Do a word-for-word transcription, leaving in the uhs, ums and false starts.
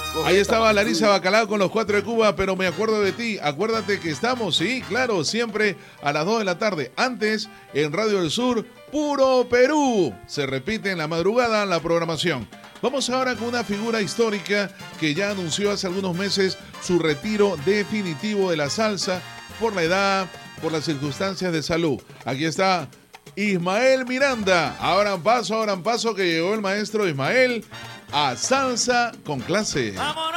Ahí estaba Larisa Bacalao con los cuatro de Cuba, pero me acuerdo de ti. Acuérdate que estamos, sí, claro, siempre a las dos de la tarde. Antes, en Radio del Sur, Puro Perú. Se repite en la madrugada la programación. Vamos ahora con una figura histórica que ya anunció hace algunos meses su retiro definitivo de la salsa por la edad, por las circunstancias de salud. Aquí está Ismael Miranda. Abran paso, abran paso, que llegó el maestro Ismael a Salsa con Clase. ¡Vamos!